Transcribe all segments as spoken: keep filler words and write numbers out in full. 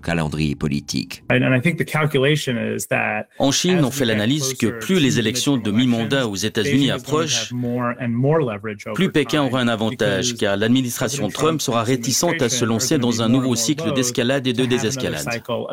calendrier politique. En Chine, on fait l'analyse que plus les élections de mi-mandat aux États-Unis approchent, plus Pékin aura un avantage, car l'administration Trump sera réticente à se lancer dans un nouveau cycle d'escalade et de désescalade.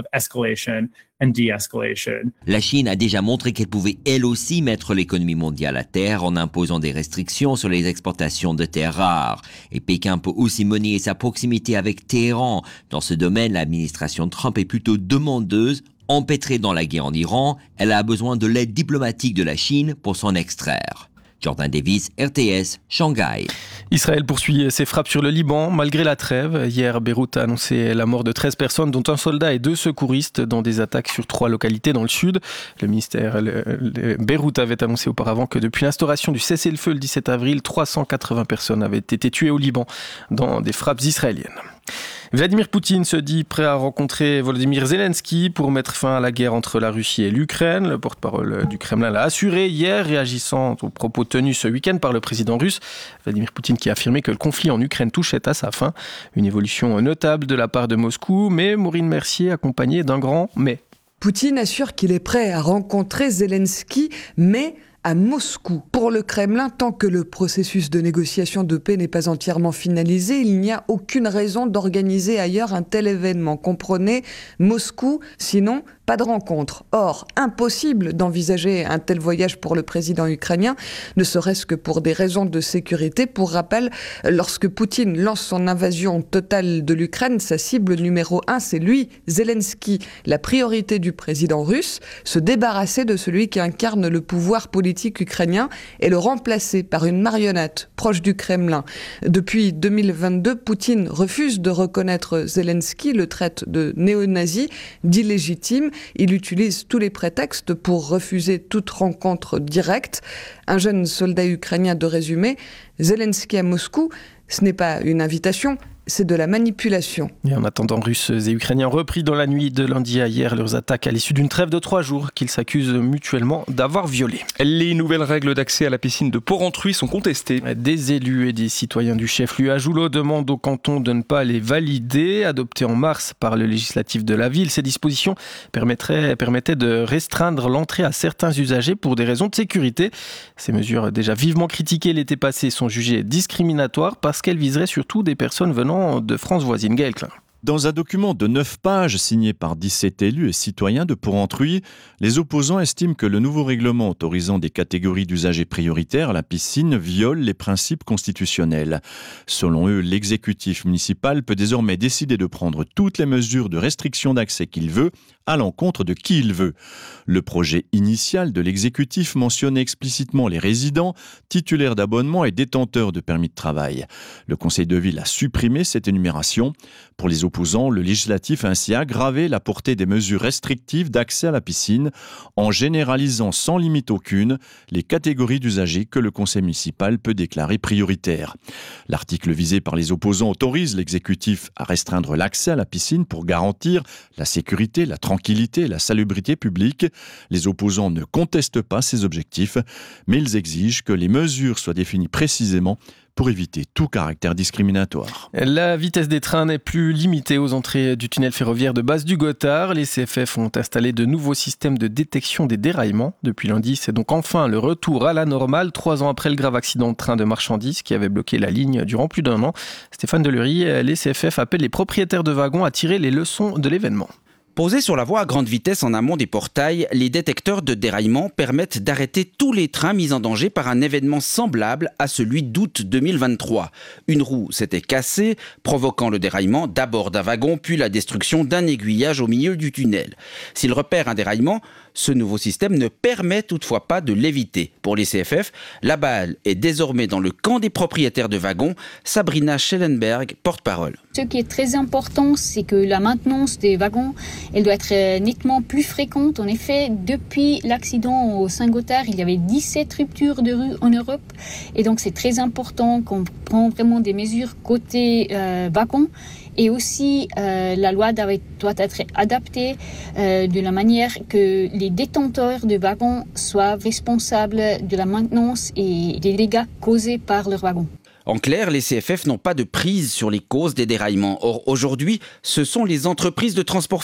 La Chine a déjà montré qu'elle pouvait elle aussi mettre l'économie mondiale à terre en imposant des restrictions sur les exportations de terres rares. Et Pékin peut aussi monnayer sa proximité avec Téhéran. Dans ce domaine, l'administration Trump est plutôt demandeuse. Empêtrée dans la guerre en Iran, elle a besoin de l'aide diplomatique de la Chine pour s'en extraire. Jordan Davis, R T S, Shanghai. Israël poursuit ses frappes sur le Liban malgré la trêve. Hier, Beyrouth a annoncé la mort de treize personnes, dont un soldat et deux secouristes, dans des attaques sur trois localités dans le sud. Le ministère le, le, Beyrouth avait annoncé auparavant que depuis l'instauration du cessez-le-feu le dix-sept avril, trois cent quatre-vingts personnes avaient été tuées au Liban dans des frappes israéliennes. Vladimir Poutine se dit prêt à rencontrer Volodymyr Zelensky pour mettre fin à la guerre entre la Russie et l'Ukraine. Le porte-parole du Kremlin l'a assuré hier, réagissant aux propos tenus ce week-end par le président russe. Vladimir Poutine qui a affirmé que le conflit en Ukraine touchait à sa fin. Une évolution notable de la part de Moscou, mais Maureen Mercier accompagnée d'un grand « mais ». Poutine assure qu'il est prêt à rencontrer Zelensky, mais à Moscou. Pour le Kremlin, tant que le processus de négociation de paix n'est pas entièrement finalisé, il n'y a aucune raison d'organiser ailleurs un tel événement. Comprenez, Moscou, sinon pas de rencontre. Or, impossible d'envisager un tel voyage pour le président ukrainien, ne serait-ce que pour des raisons de sécurité. Pour rappel, lorsque Poutine lance son invasion totale de l'Ukraine, sa cible numéro un, c'est lui, Zelensky. La priorité du président russe, se débarrasser de celui qui incarne le pouvoir politique ukrainien et le remplacer par une marionnette proche du Kremlin. Depuis deux mille vingt-deux, Poutine refuse de reconnaître Zelensky, le traite de néo-nazi, d'illégitime. Il utilise tous les prétextes pour refuser toute rencontre directe. Un jeune soldat ukrainien de résumé, Zelensky à Moscou, ce n'est pas une invitation, c'est de la manipulation. Et en attendant, Russes et Ukrainiens repris dans la nuit de lundi à hier leurs attaques à l'issue d'une trêve de trois jours qu'ils s'accusent mutuellement d'avoir violées. Les nouvelles règles d'accès à la piscine de Porrentruy sont contestées. Des élus et des citoyens du chef-lieu Ajoulo demandent au canton de ne pas les valider. Adoptées en mars par le législatif de la ville, ces dispositions permettraient, permettaient de restreindre l'entrée à certains usagers pour des raisons de sécurité. Ces mesures déjà vivement critiquées l'été passé sont jugées discriminatoires parce qu'elles viseraient surtout des personnes venant de France voisine. Gaël Klein. Dans un document de neuf pages signé par dix-sept élus et citoyens de Porrentruy, les opposants estiment que le nouveau règlement autorisant des catégories d'usagers prioritaires à la piscine viole les principes constitutionnels. Selon eux, l'exécutif municipal peut désormais décider de prendre toutes les mesures de restriction d'accès qu'il veut à l'encontre de qui il veut. Le projet initial de l'exécutif mentionnait explicitement les résidents, titulaires d'abonnements et détenteurs de permis de travail. Le conseil de ville a supprimé cette énumération. Pour les opposants, le législatif a ainsi aggravé la portée des mesures restrictives d'accès à la piscine en généralisant sans limite aucune les catégories d'usagers que le conseil municipal peut déclarer prioritaires. L'article visé par les opposants autorise l'exécutif à restreindre l'accès à la piscine pour garantir la sécurité, la tranquillité et la salubrité publique. Les opposants ne contestent pas ces objectifs, mais ils exigent que les mesures soient définies précisément pour éviter tout caractère discriminatoire. La vitesse des trains n'est plus limitée aux entrées du tunnel ferroviaire de Basse du Gothard. Les C F F ont installé de nouveaux systèmes de détection des déraillements. Depuis lundi, c'est donc enfin le retour à la normale, trois ans après le grave accident de train de marchandises qui avait bloqué la ligne durant plus d'un an. Stéphane Delury, les C F F appellent les propriétaires de wagons à tirer les leçons de l'événement. Posés sur la voie à grande vitesse en amont des portails, les détecteurs de déraillement permettent d'arrêter tous les trains mis en danger par un événement semblable à celui d'août deux mille vingt-trois. Une roue s'était cassée, provoquant le déraillement d'abord d'un wagon, puis la destruction d'un aiguillage au milieu du tunnel. S'il repère un déraillement, ce nouveau système ne permet toutefois pas de l'éviter. Pour les C F F, la balle est désormais dans le camp des propriétaires de wagons. Sabrina Schellenberg, porte-parole. Ce qui est très important, c'est que la maintenance des wagons, elle doit être nettement plus fréquente. En effet, depuis l'accident au Saint-Gothard, il y avait dix-sept ruptures de rue en Europe. Et donc, c'est très important qu'on prenne vraiment des mesures côté euh, wagons. Et aussi, euh, la loi doit être adaptée euh, de la manière que les détenteurs de wagons soient responsables de la maintenance et des dégâts causés par leurs wagons. En clair, les C F F n'ont pas de prise sur les causes des déraillements. Or, aujourd'hui, ce sont les entreprises de transport